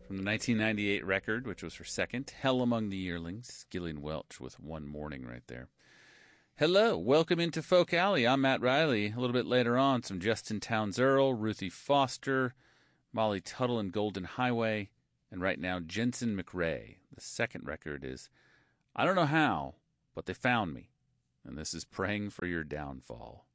From the 1998 record, which was her second, Hell Among the Yearlings, Gillian Welch with One Morning right there. Hello, welcome into Folk Alley. I'm Matt Riley. A little bit later on, some Justin Townes Earl, Ruthie Foster, Molly Tuttle and Golden Highway, and right now, Jensen McRae. The second record is I Don't Know How, but They Found Me. And this is Praying for Your Downfall.